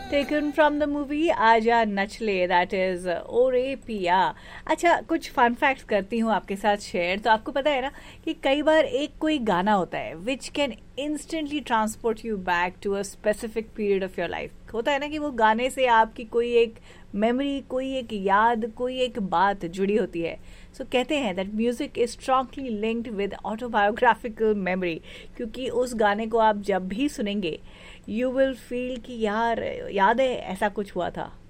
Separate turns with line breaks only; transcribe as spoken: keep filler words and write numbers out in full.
Taken from the movie आजा नचले, that is ओरे पिया। अच्छा, कुछ फन फैक्ट्स करती हूँ आपके साथ शेयर। तो आपको पता है ना कि कई बार एक कोई गाना होता है which can instantly transport you back to a specific period of your life. होता है ना कि वो गाने से आपकी कोई एक मेमोरी, कोई एक याद, कोई एक बात जुड़ी होती है। सो so, कहते हैं that music is strongly linked with autobiographical memory, क्योंकि उस गाने को आप जब भी सुनेंगे यू विल फील कि यार याद है ऐसा कुछ हुआ था।